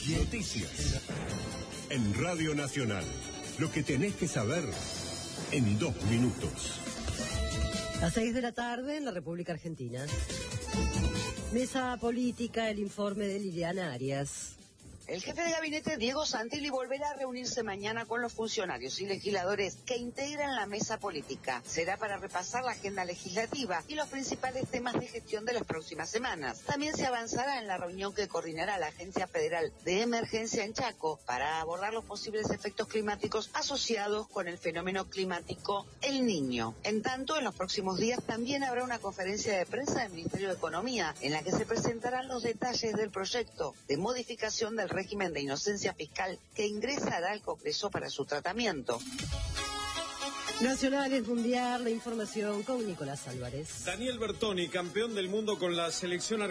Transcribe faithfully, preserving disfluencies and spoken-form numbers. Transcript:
Noticias. En Radio Nacional. Lo que tenés que saber en dos minutos. Las seis de la tarde en la República Argentina. Mesa política, el informe de Liliana Arias. El jefe de gabinete, Diego Santilli, volverá a reunirse mañana con los funcionarios y legisladores que integran la mesa política. Será para repasar la agenda legislativa y los principales temas de gestión de las próximas semanas. También se avanzará en la reunión que coordinará la Agencia Federal de Emergencia en Chaco para abordar los posibles efectos climáticos asociados con el fenómeno climático El Niño. En tanto, en los próximos días también habrá una conferencia de prensa del Ministerio de Economía en la que se presentarán los detalles del proyecto de modificación del régimen de inocencia fiscal que ingresará al Congreso para su tratamiento. Nacionales Mundial, la información con Nicolás Álvarez. Daniel Bertoni, campeón del mundo con la selección argentina.